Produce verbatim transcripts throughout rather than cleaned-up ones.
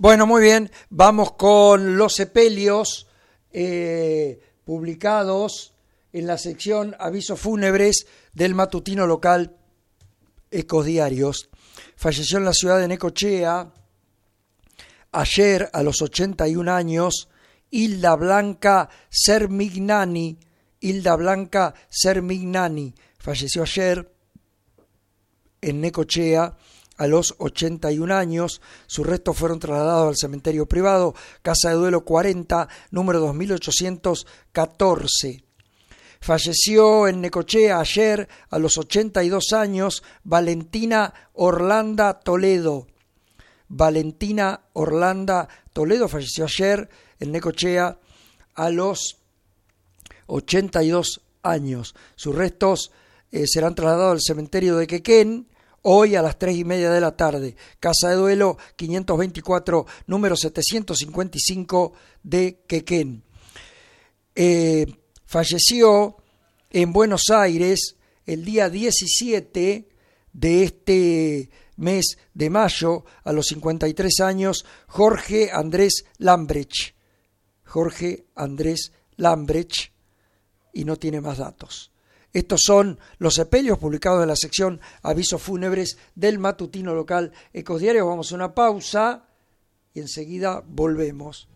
Bueno, muy bien, vamos con los sepelios eh, publicados en la sección Avisos Fúnebres del matutino local Ecodiarios. Falleció en la ciudad de Necochea ayer a los ochenta y un años Hilda Blanca Sermignani. Hilda Blanca Sermignani falleció ayer en Necochea a los ochenta y un años. Sus restos fueron trasladados al cementerio privado Casa de Duelo cuarenta, número dos mil ochocientos catorce. Falleció en Necochea ayer a los ochenta y dos años Valentina Orlanda Toledo. Valentina Orlanda Toledo falleció ayer en Necochea a los ochenta y dos años. Sus restos eh, serán trasladados al cementerio de Quequén hoy a las tres y media de la tarde. Casa de Duelo quinientos veinticuatro, número setecientos cincuenta y cinco de Quequén. Eh, falleció en Buenos Aires el día diecisiete de este mes de mayo, a los cincuenta y tres años, Jorge Andrés Lambrecht. Jorge Andrés Lambrecht, y no tiene más datos. Estos son los sepelios publicados en la sección Avisos Fúnebres del matutino local Ecodiarios. Vamos a una pausa y enseguida volvemos.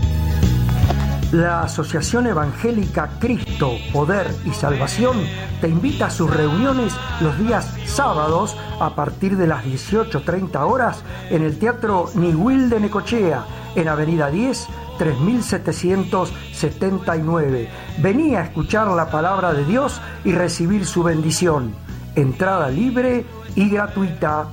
La Asociación Evangélica Cristo, Poder y Salvación te invita a sus reuniones los días sábados a partir de las dieciocho treinta horas en el Teatro Niwil de Necochea, en Avenida diez, tres mil setecientos setenta y nueve. Vení a escuchar la palabra de Dios y recibir su bendición. Entrada libre y gratuita.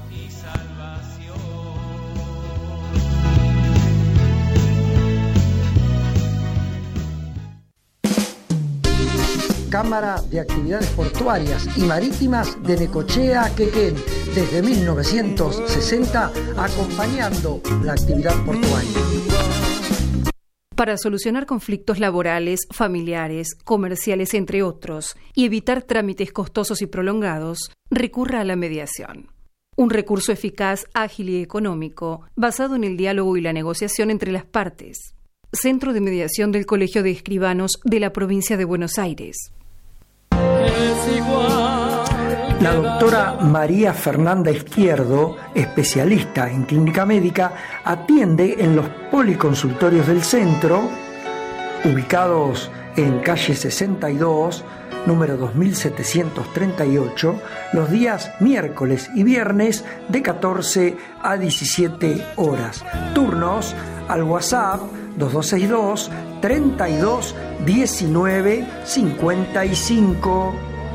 Cámara de Actividades Portuarias y Marítimas de Necochea, Quequén, desde mil novecientos sesenta, acompañando la actividad portuaria. Para solucionar conflictos laborales, familiares, comerciales, entre otros, y evitar trámites costosos y prolongados, recurra a la mediación. Un recurso eficaz, ágil y económico, basado en el diálogo y la negociación entre las partes. Centro de Mediación del Colegio de Escribanos de la Provincia de Buenos Aires. La doctora María Fernanda Izquierdo, especialista en clínica médica, atiende en los policonsultorios del centro, ubicados en calle sesenta y dos, número dos mil setecientos treinta y ocho, los días miércoles y viernes de catorce a diecisiete horas. Turnos al WhatsApp dos dos seis dos, treinta y dos, diecinueve, cincuenta y cinco.